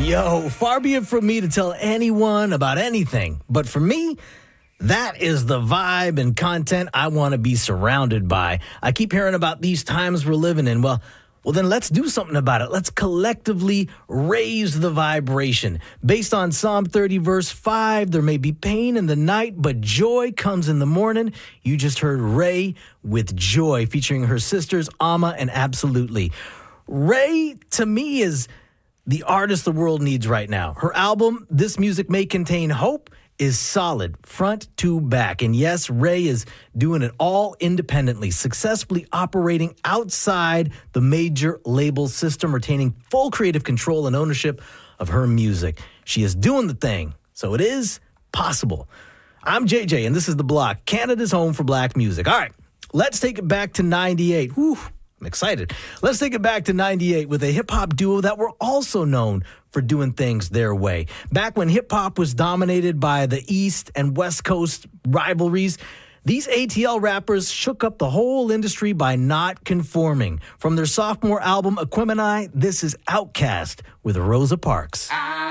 Yo, far be it from me to tell anyone about anything. But for me, that is the vibe and content I want to be surrounded by. I keep hearing about these times we're living in. Well, then let's do something about it. Let's collectively raise the vibration. Based on Psalm 30, verse 5, there may be pain in the night, but joy comes in the morning. You just heard Ray with Joy, featuring her sisters, Amma and Absolutely. Ray, to me, is the artist the world needs right now. Her album, This Music May Contain Hope, is solid, front to back. And yes, Ray is doing it all independently, successfully operating outside the major label system, retaining full creative control and ownership of her music. She is doing the thing, so it is possible. I'm JJ, and this is The Block, Canada's home for black music. All right, let's take it back to 98. Whew, I'm excited. Let's take it back to 98 with a hip-hop duo that were also known for doing things their way. Back when hip-hop was dominated by the East and West Coast rivalries, these ATL rappers shook up the whole industry by not conforming. From their sophomore album, Aquemini, this is Outkast with Rosa Parks.